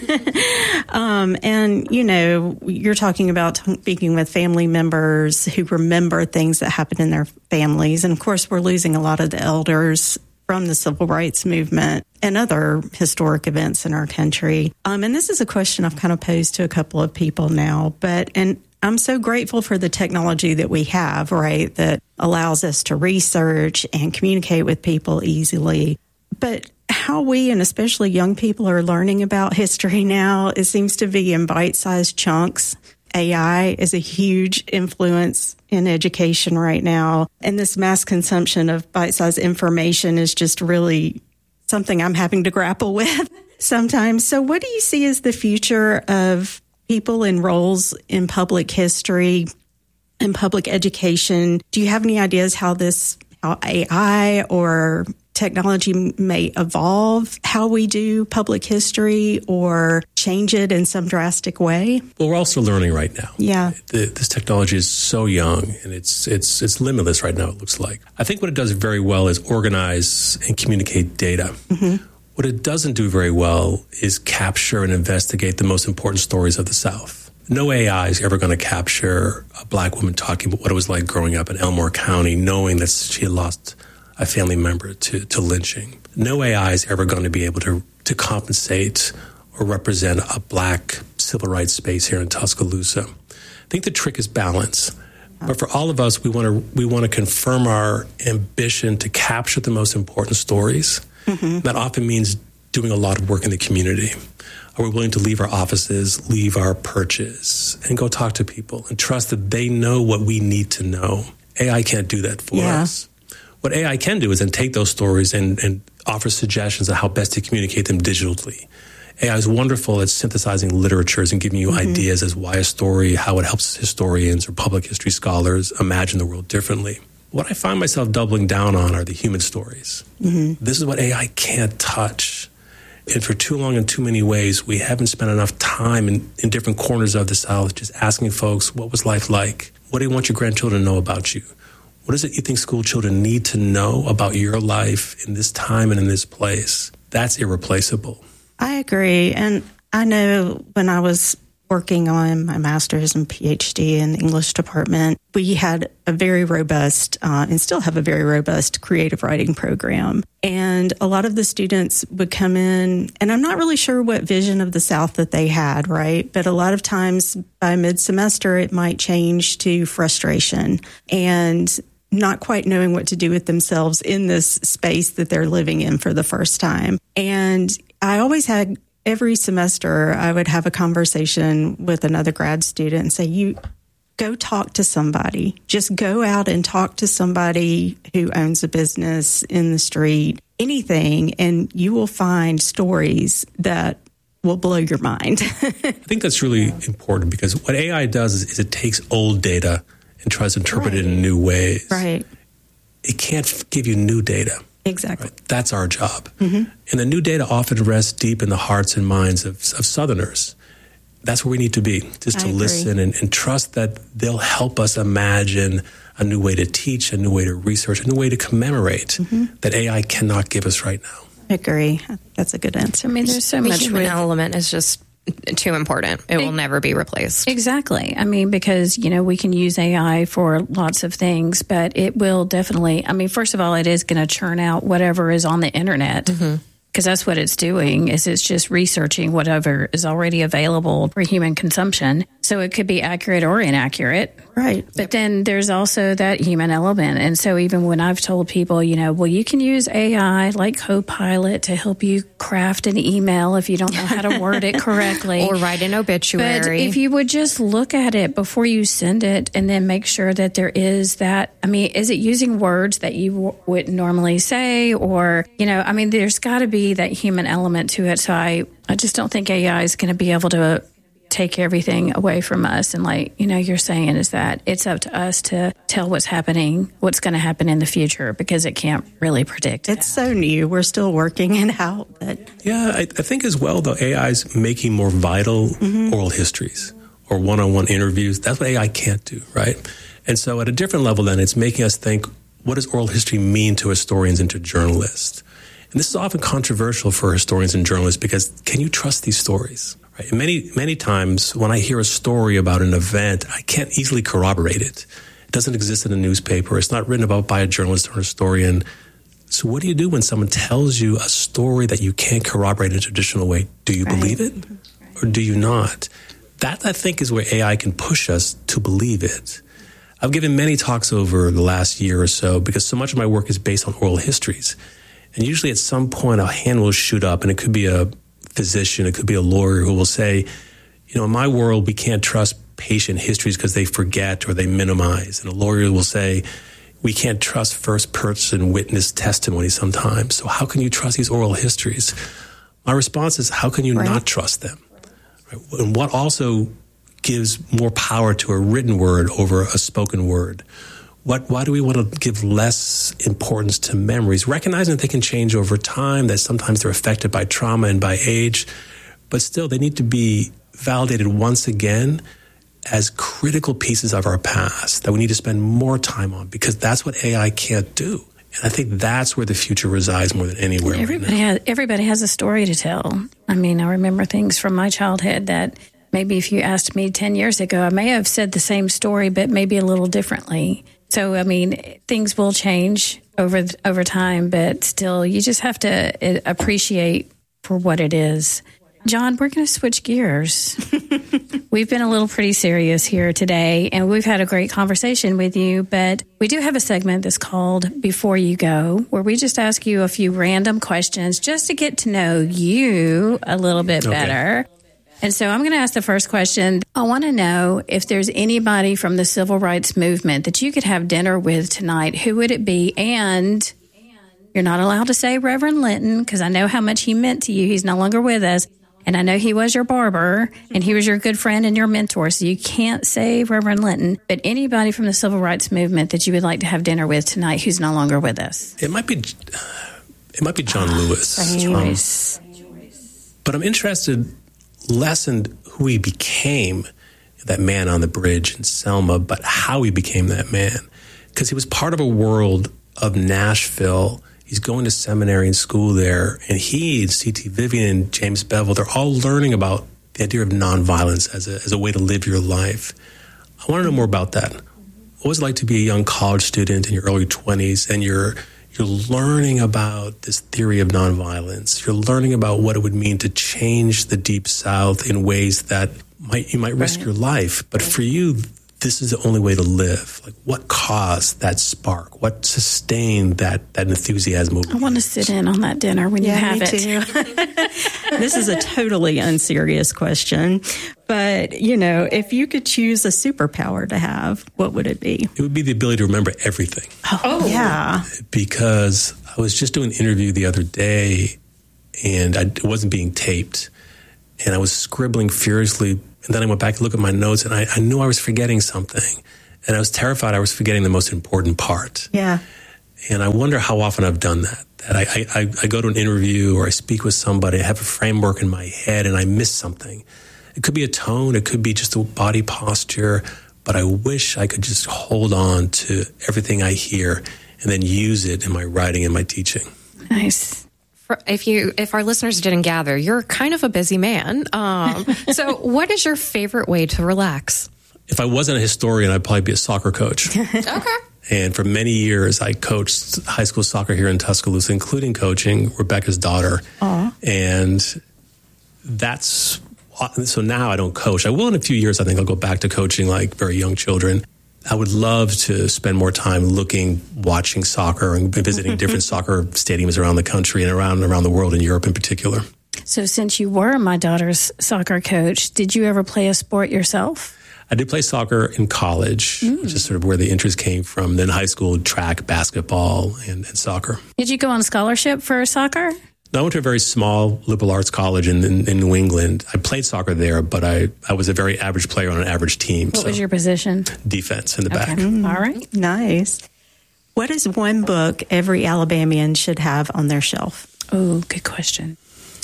And, you're talking about speaking with family members who remember things that happened in their families. And, of course, we're losing a lot of the elders from the civil rights movement and other historic events in our country. And this is a question I've kind of posed to a couple of people now, and I'm so grateful for the technology that we have, right, that allows us to research and communicate with people easily. But how we, and especially young people, are learning about history now, it seems to be in bite-sized chunks. AI is a huge influence in education right now. And this mass consumption of bite-sized information is just really something I'm having to grapple with sometimes. So what do you see as the future of people in roles in public history and public education? Do you have any ideas how AI or technology may evolve how we do public history or change it in some drastic way? Well, we're also learning right now. Yeah. This technology is so young, and it's limitless right now, it looks like. I think what it does very well is organize and communicate data. Mm-hmm. What it doesn't do very well is capture and investigate the most important stories of the South. No AI is ever going to capture a Black woman talking about what it was like growing up in Elmore County, knowing that she had lost a family member to lynching. No AI is ever going to be able to compensate or represent a Black civil rights space here in Tuscaloosa. I think the trick is balance. But for all of us, we want to confirm our ambition to capture the most important stories. Mm-hmm. That often means doing a lot of work in the community. Are we willing to leave our offices, leave our perches, and go talk to people and trust that they know what we need to know? AI can't do that for us. What AI can do is then take those stories and offer suggestions on how best to communicate them digitally. AI is wonderful at synthesizing literatures and giving you ideas as why a story, how it helps historians or public history scholars imagine the world differently. What I find myself doubling down on are the human stories. Mm-hmm. This is what AI can't touch. And for too long in too many ways, we haven't spent enough time in different corners of the South just asking folks, what was life like? What do you want your grandchildren to know about you? What is it you think school children need to know about your life in this time and in this place? That's irreplaceable. I agree. And I know when I was working on my master's and PhD in the English department, we had a very robust and still have a very robust creative writing program. And a lot of the students would come in, and I'm not really sure what vision of the South that they had, right? But a lot of times by mid-semester, it might change to frustration and not quite knowing what to do with themselves in this space that they're living in for the first time. And I always had, every semester, I would have a conversation with another grad student and say, you go talk to somebody. Just go out and talk to somebody who owns a business in the street, anything, and you will find stories that will blow your mind. I think that's really important because what AI does is it takes old data and tries to interpret it in new ways. Right. It can't give you new data. Exactly. Right? That's our job. And the new data often rests deep in the hearts and minds of Southerners. That's where we need to be, just to listen and trust that they'll help us imagine a new way to teach, a new way to research, a new way to commemorate that AI cannot give us right now. I agree. That's a good answer. I mean, there's so much. The human element is just too important. It will never be replaced. Exactly. I mean, because, we can use AI for lots of things, but it will definitely, first of all, it is going to churn out whatever is on the internet. Because that's what it's doing, is it's just researching whatever is already available for human consumption. So it could be accurate or inaccurate. Right. But then there's also that human element. And so even when I've told people, well, you can use AI like Copilot to help you craft an email if you don't know how to word it correctly. Or write an obituary. But if you would just look at it before you send it and then make sure that there is that, is it using words that you wouldn't normally say? Or, there's got to be that human element to it. So I just don't think AI is going to be able to take everything away from us. And you're saying is that it's up to us to tell what's happening, what's going to happen in the future, because it can't really predict. It's so new. We're still working it out. But yeah, I think as well, though, AI is making more vital oral histories or one-on-one interviews. That's what AI can't do, right? And so at a different level, then, it's making us think, what does oral history mean to historians and to journalists? And this is often controversial for historians and journalists because can you trust these stories? Right? And many times when I hear a story about an event, I can't easily corroborate it. It doesn't exist in a newspaper. It's not written about by a journalist or a historian. So what do you do when someone tells you a story that you can't corroborate in a traditional way? Do you believe it or do you not? That, I think, is where AI can push us to believe it. I've given many talks over the last year or so because so much of my work is based on oral histories. And usually at some point a hand will shoot up, and it could be a physician, it could be a lawyer who will say, in my world, we can't trust patient histories because they forget or they minimize. And a lawyer will say, we can't trust first-person witness testimony sometimes. So how can you trust these oral histories? My response is, how can you not trust them? Right? And what also gives more power to a written word over a spoken word? Why do we want to give less importance to memories, recognizing that they can change over time, that sometimes they're affected by trauma and by age, but still they need to be validated once again as critical pieces of our past that we need to spend more time on because that's what AI can't do. And I think that's where the future resides more than anywhere. Everybody has a story to tell. I remember things from my childhood that maybe if you asked me 10 years ago, I may have said the same story, but maybe a little differently. So, things will change over time, but still, you just have to appreciate for what it is. John, we're going to switch gears. We've been a little pretty serious here today, and we've had a great conversation with you, but we do have a segment that's called Before You Go, where we just ask you a few random questions just to get to know you a little bit better. And so I'm going to ask the first question. I want to know if there's anybody from the civil rights movement that you could have dinner with tonight. Who would it be? And you're not allowed to say Reverend Linton because I know how much he meant to you. He's no longer with us. And I know he was your barber and he was your good friend and your mentor. So you can't say Reverend Linton, but anybody from the civil rights movement that you would like to have dinner with tonight who's no longer with us. It might be John Lewis. But I'm interested less in who he became, that man on the bridge in Selma, but how he became that man. Because he was part of a world of Nashville. He's going to seminary and school there. And he, C.T. Vivian, and James Bevel, they're all learning about the idea of nonviolence as a way to live your life. I want to know more about that. What was it like to be a young college student in your early 20s and you're learning about this theory of nonviolence. You're learning about what it would mean to change the Deep South in ways that you might risk your life. But for you, this is the only way to live. Like, what caused that spark? What sustained that enthusiasm? I want to sit in on that dinner when you have me it. Too. This is a totally unserious question, but if you could choose a superpower to have, what would it be? It would be the ability to remember everything. Oh, yeah. Because I was just doing an interview the other day, and it wasn't being taped, and I was scribbling furiously. And then I went back to look at my notes, and I knew I was forgetting something. And I was terrified I was forgetting the most important part. Yeah. And I wonder how often I've done that. That I go to an interview or I speak with somebody, I have a framework in my head, and I miss something. It could be a tone, it could be just a body posture, but I wish I could just hold on to everything I hear and then use it in my writing and my teaching. Nice. If our listeners didn't gather, you're kind of a busy man. So what is your favorite way to relax? If I wasn't a historian, I'd probably be a soccer coach. Okay. And for many years, I coached high school soccer here in Tuscaloosa, including coaching Rebecca's daughter. Aww. And so now I don't coach. I will in a few years. I think I'll go back to coaching like very young children. I would love to spend more time watching soccer and visiting different soccer stadiums around the country and around the world, in Europe in particular. So since you were my daughter's soccer coach, did you ever play a sport yourself? I did play soccer in college, which is sort of where the interest came from. Then high school, track, basketball, and soccer. Did you go on scholarship for soccer? No, I went to a very small liberal arts college in New England. I played soccer there, but I was a very average player on an average team. What was your position? Defense in the back. All right. Nice. What is one book every Alabamian should have on their shelf? Oh, good question.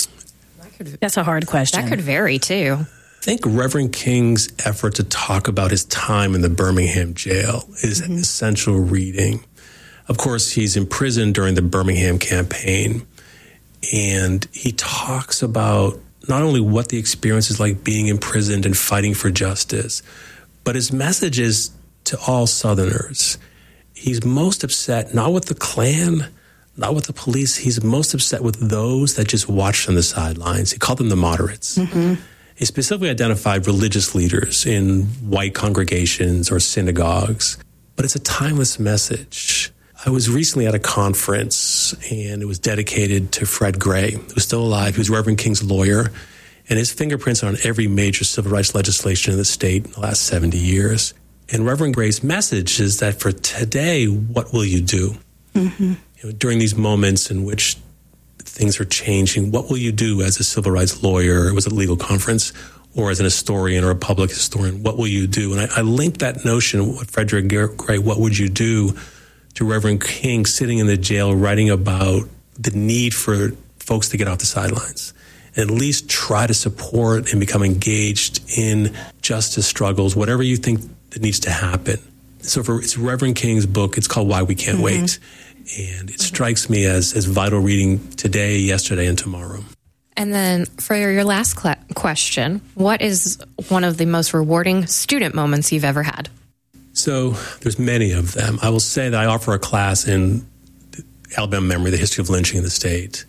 That's a hard question. That could vary, too. I think Reverend King's effort to talk about his time in the Birmingham jail is essential reading. Of course, he's imprisoned during the Birmingham campaign, and he talks about not only what the experience is like being imprisoned and fighting for justice, but his message is to all Southerners. He's most upset not with the Klan, not with the police. He's most upset with those that just watch from the sidelines. He called them the moderates. He specifically identified religious leaders in white congregations or synagogues. But it's a timeless message. I was recently at a conference, and it was dedicated to Fred Gray, who's still alive. He was Reverend King's lawyer, and his fingerprints are on every major civil rights legislation in the state in the last 70 years. And Reverend Gray's message is that for today, what will you do? During these moments in which things are changing, what will you do as a civil rights lawyer? It was a legal conference, or as an historian or a public historian, what will you do? And I linked that notion, what Frederick Gray, what would you do, to Reverend King sitting in the jail writing about the need for folks to get off the sidelines and at least try to support and become engaged in justice struggles, whatever you think that needs to happen. So it's Reverend King's book. It's called Why We Can't Wait. And it strikes me as vital reading today, yesterday, and tomorrow. And then for your last question, what is one of the most rewarding student moments you've ever had? So there's many of them. I will say that I offer a class in Alabama memory, the history of lynching in the state.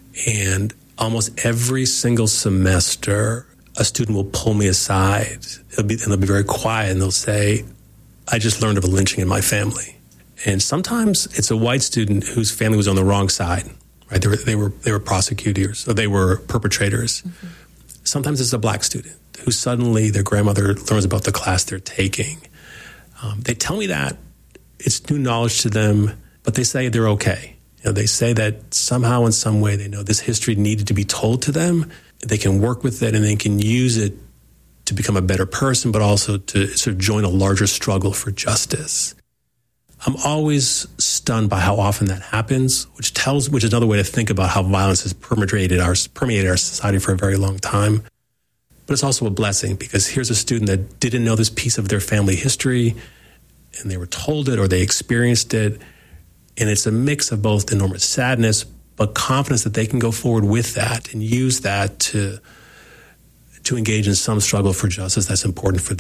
And almost every single semester, a student will pull me aside. And they'll be very quiet, and they'll say, I just learned of a lynching in my family. And sometimes it's a white student whose family was on the wrong side, right? They were prosecutors, or they were perpetrators. Sometimes it's a black student who suddenly their grandmother learns about the class they're taking. They tell me that it's new knowledge to them, but they say they're okay. They say that somehow in some way they know this history needed to be told to them. They can work with it, and they can use it to become a better person, but also to sort of join a larger struggle for justice. I'm always stunned by how often that happens, which is another way to think about how violence has permeated our society for a very long time. But it's also a blessing, because here's a student that didn't know this piece of their family history, and they were told it or they experienced it. And it's a mix of both enormous sadness, but confidence that they can go forward with that and use that to engage in some struggle for justice that's important for them.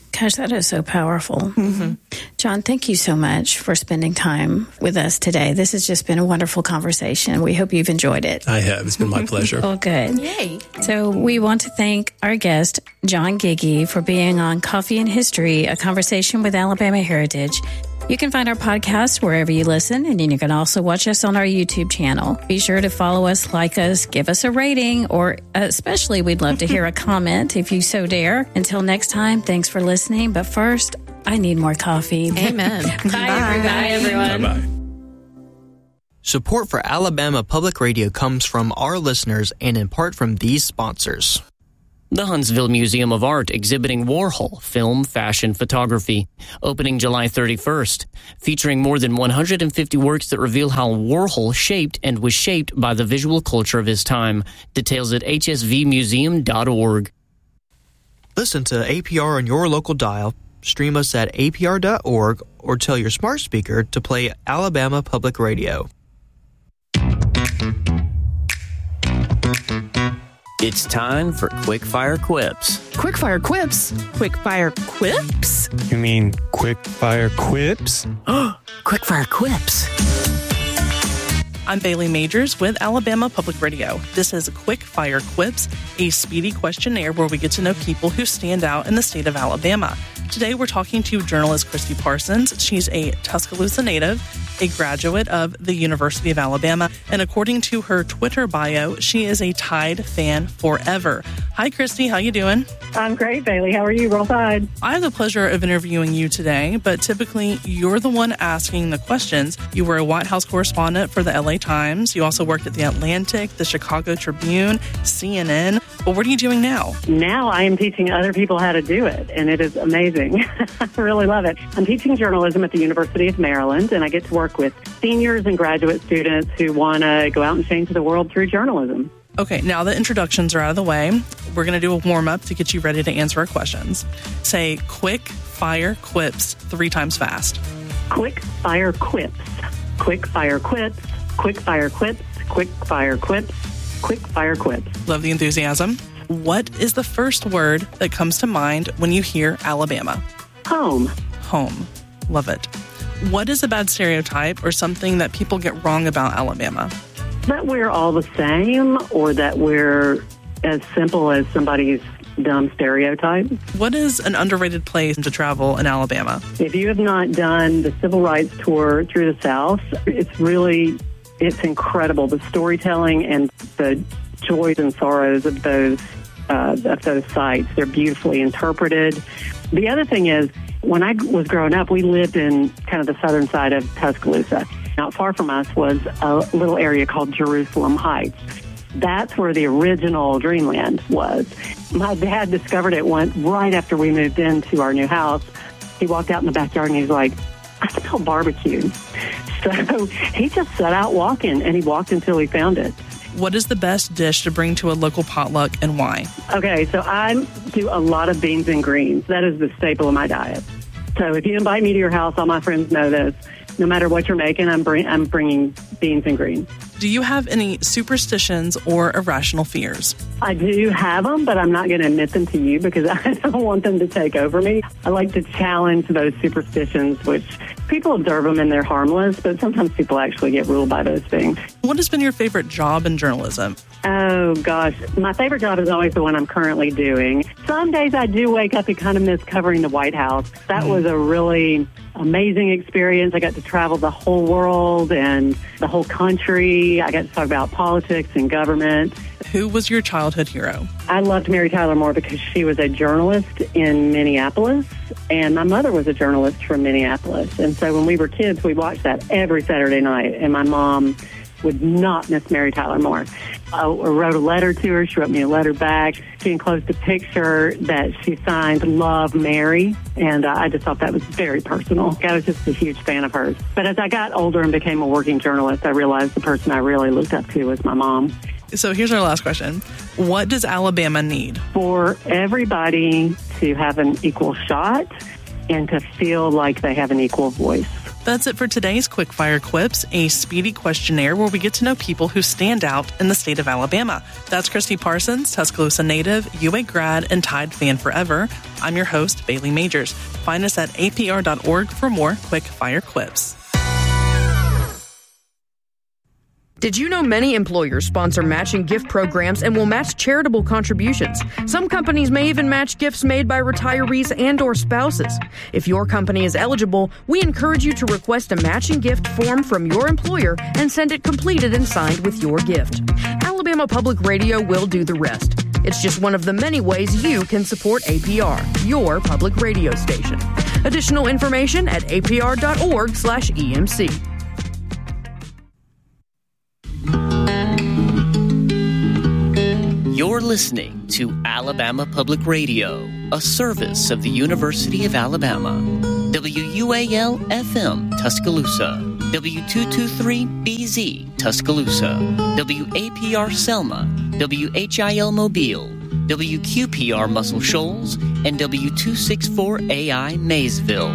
Gosh, that is so powerful. Mm-hmm. John, thank you so much for spending time with us today. This has just been a wonderful conversation. We hope you've enjoyed it. I have. It's been my pleasure. Oh, good. Yay. So we want to thank our guest, John Giggy, for being on Coffee and History, a conversation with Alabama Heritage. You can find our podcast wherever you listen, and you can also watch us on our YouTube channel. Be sure to follow us, like us, give us a rating, or especially we'd love to hear a comment if you so dare. Until next time, thanks for listening. But first, I need more coffee. Amen. Bye, everyone. Bye-bye. Support for Alabama Public Radio comes from our listeners and in part from these sponsors. The Huntsville Museum of Art exhibiting Warhol, film, fashion, photography, opening July 31st, featuring more than 150 works that reveal how Warhol shaped and was shaped by the visual culture of his time. Details at hsvmuseum.org. Listen to APR on your local dial, stream us at apr.org, or tell your smart speaker to play Alabama Public Radio. It's time for Quickfire Quips. Quickfire quips? Quickfire quips? You mean quick-fire quips? Quickfire Quips. I'm Bailey Majors with Alabama Public Radio. This is Quick Fire Quips, a speedy questionnaire where we get to know people who stand out in the state of Alabama. Today we're talking to journalist Christy Parsons. She's a Tuscaloosa native, a graduate of the University of Alabama, and according to her Twitter bio, she is a Tide fan forever. Hi, Christy. How you doing? I'm great, Bailey. How are you? Roll Tide. I have the pleasure of interviewing you today, but typically you're the one asking the questions. You were a White House correspondent for the LA Times. You also worked at The Atlantic, the Chicago Tribune, CNN. But what are you doing now? Now I am teaching other people how to do it, and it is amazing. I really love it. I'm teaching journalism at the University of Maryland, and I get to work with seniors and graduate students who want to go out and change the world through journalism. Okay, now the introductions are out of the way. We're going to do a warm-up to get you ready to answer our questions. Say quick fire quips 3 times fast. Quick fire quips. Quick fire quips. Quick fire quips. Quick fire quips. Quick fire quips. Love the enthusiasm. What is the first word that comes to mind when you hear Alabama? Home. Home. Love it. What is a bad stereotype or something that people get wrong about Alabama? That we're all the same, or that we're as simple as somebody's dumb stereotype. What is an underrated place to travel in Alabama? If you have not done the Civil Rights Tour through the South, it's incredible. The storytelling and the joys and sorrows of those sites. They're beautifully interpreted. The other thing is, when I was growing up, we lived in kind of the southern side of Tuscaloosa. Not far from us was a little area called Jerusalem Heights. That's where the original Dreamland was. My dad discovered it right after we moved into our new house. He walked out in the backyard and he's like, I smell barbecue. So he just set out walking, and he walked until he found it. What is the best dish to bring to a local potluck and why? Okay, so I do a lot of beans and greens. That is the staple of my diet. So if you invite me to your house, all my friends know this. No matter what you're making, I'm bringing beans and greens. Do you have any superstitions or irrational fears? I do have them, but I'm not going to admit them to you because I don't want them to take over me. I like to challenge those superstitions, which people observe them and they're harmless, but sometimes people actually get ruled by those things. What has been your favorite job in journalism? Oh, gosh. My favorite job is always the one I'm currently doing. Some days I do wake up and kind of miss covering the White House. That was a really amazing experience. I got to travel the whole world and the whole country. I got to talk about politics and government. Who was your childhood hero? I loved Mary Tyler Moore because she was a journalist in Minneapolis, and my mother was a journalist from Minneapolis. And so when we were kids, we watched that every Saturday night, and my mom would not miss Mary Tyler Moore. I wrote a letter to her. She wrote me a letter back. She enclosed a picture that she signed, Love Mary, and I just thought that was very personal. I was just a huge fan of hers. But as I got older and became a working journalist, I realized the person I really looked up to was my mom. So here's our last question. What does Alabama need? For everybody to have an equal shot and to feel like they have an equal voice. That's it for today's Quickfire Quips, a speedy questionnaire where we get to know people who stand out in the state of Alabama. That's Christy Parsons, Tuscaloosa native, UA grad, and Tide fan forever. I'm your host, Bailey Majors. Find us at apr.org for more Quickfire Quips. Did you know many employers sponsor matching gift programs and will match charitable contributions? Some companies may even match gifts made by retirees and/or spouses. If your company is eligible, we encourage you to request a matching gift form from your employer and send it completed and signed with your gift. Alabama Public Radio will do the rest. It's just one of the many ways you can support APR, your public radio station. Additional information at apr.org/EMC. You're listening to Alabama Public Radio, a service of the University of Alabama. WUAL-FM, Tuscaloosa. W223BZ, Tuscaloosa. WAPR Selma. WHIL Mobile. WQPR Muscle Shoals. And W264AI Maysville.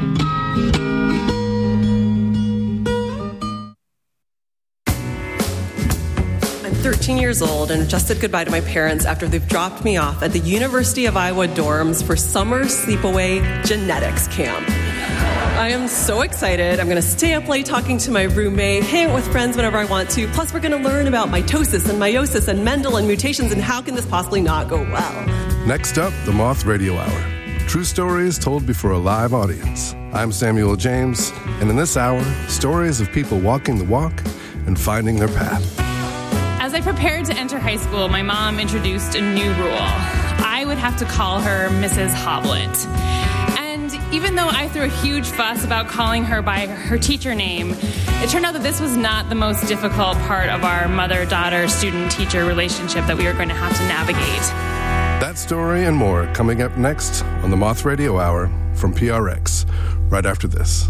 13 years old and just said goodbye to my parents after they've dropped me off at the University of Iowa dorms for summer sleepaway genetics camp. I am so excited. I'm going to stay up late talking to my roommate, hang out with friends whenever I want to. Plus, we're going to learn about mitosis and meiosis and Mendel and mutations, and how can this possibly not go well? Next up, the Moth Radio Hour. True stories told before a live audience. I'm Samuel James, and in this hour, stories of people walking the walk and finding their path. As I prepared to enter high school, my mom introduced a new rule. I would have to call her Mrs. Hoblet. And even though I threw a huge fuss about calling her by her teacher name, it turned out that this was not the most difficult part of our mother-daughter, student-teacher relationship that we were going to have to navigate. That story and more coming up next on the Moth Radio Hour from PRX, right after this.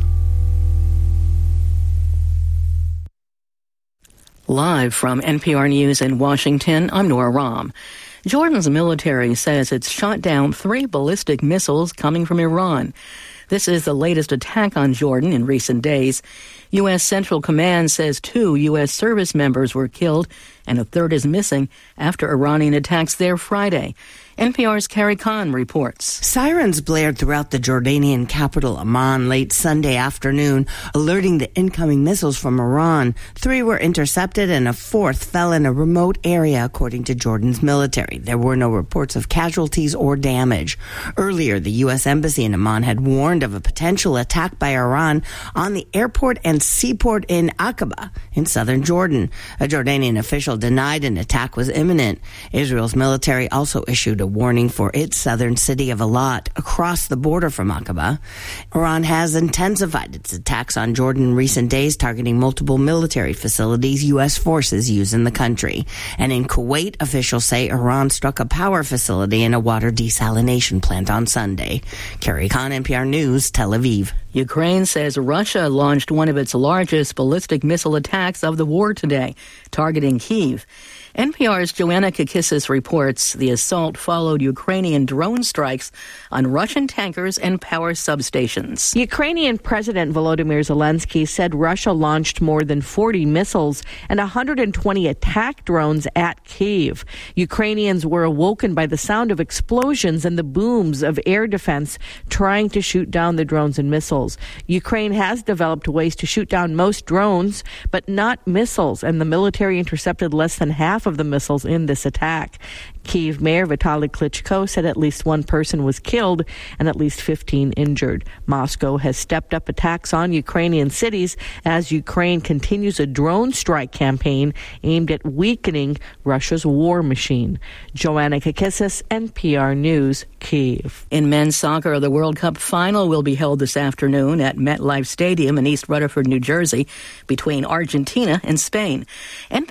Live from NPR News in Washington, I'm Nora Rahm. Jordan's military says it's shot down 3 ballistic missiles coming from Iran. This is the latest attack on Jordan in recent days. U.S. Central Command says 2 U.S. service members were killed and a third is missing after Iranian attacks there Friday. NPR's Carrie Kahn reports. Sirens blared throughout the Jordanian capital, Amman, late Sunday afternoon, alerting the incoming missiles from Iran. 3 were intercepted and a 4th fell in a remote area, according to Jordan's military. There were no reports of casualties or damage. Earlier, the U.S. Embassy in Amman had warned of a potential attack by Iran on the airport and seaport in Aqaba in southern Jordan. A Jordanian official denied an attack was imminent. Israel's military also issued a warning for its southern city of Eilat across the border from Aqaba. Iran has intensified its attacks on Jordan in recent days, targeting multiple military facilities U.S. forces use in the country. And in Kuwait, officials say Iran struck a power facility and a water desalination plant on Sunday. Carrie Kahn, NPR News, Tel Aviv. Ukraine says Russia launched one of its largest ballistic missile attacks of the war today, targeting Kyiv. NPR's Joanna Kakissis reports the assault followed Ukrainian drone strikes on Russian tankers and power substations. Ukrainian President Volodymyr Zelensky said Russia launched more than 40 missiles and 120 attack drones at Kyiv. Ukrainians were awoken by the sound of explosions and the booms of air defense trying to shoot down the drones and missiles. Ukraine has developed ways to shoot down most drones, but not missiles, and the military intercepted less than half of the missiles in this attack. Kyiv Mayor Vitaly Klitschko said at least 1 person was killed and at least 15 injured. Moscow has stepped up attacks on Ukrainian cities as Ukraine continues a drone strike campaign aimed at weakening Russia's war machine. Joanna Kakissis, NPR News, Kyiv. In men's soccer, the World Cup final will be held this afternoon at MetLife Stadium in East Rutherford, New Jersey, between Argentina and Spain. NPR's Jack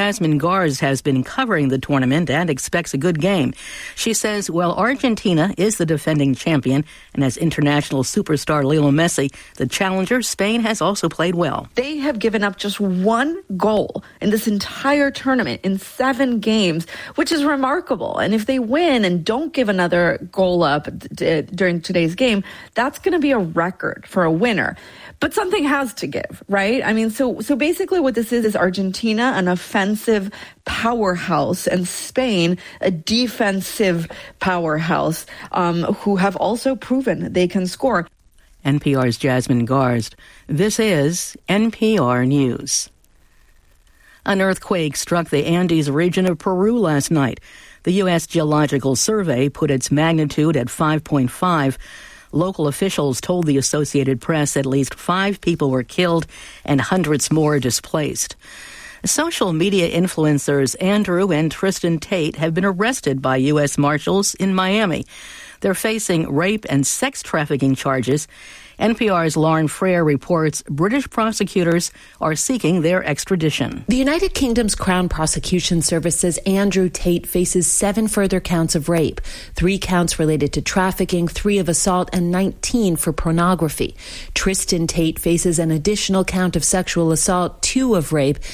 Jasmine Garz has been covering the tournament and expects a good game. She says, while Argentina is the defending champion and has international superstar Lionel Messi, the challenger, Spain, has also played well. They have given up just one goal in this entire tournament in 7 games, which is remarkable. And if they win and don't give another goal up during today's game, that's going to be a record for a winner. But something has to give, right? I mean, so basically what this is Argentina, an offensive powerhouse, and Spain, a defensive powerhouse, who have also proven they can score. NPR's Jasmine Garz. This is NPR News. An earthquake struck the Andes region of Peru last night. The U.S. Geological Survey put its magnitude at 5.5. Local officials told the Associated Press at least 5 people were killed and hundreds more displaced. Social media influencers Andrew and Tristan Tate have been arrested by U.S. Marshals in Miami. They're facing rape and sex trafficking charges. NPR's Lauren Frere reports British prosecutors are seeking their extradition. The United Kingdom's Crown Prosecution Service's Andrew Tate faces 7 further counts of rape, 3 counts related to trafficking, 3 of assault, and 19 for pornography. Tristan Tate faces an additional count of sexual assault, 2 of rape,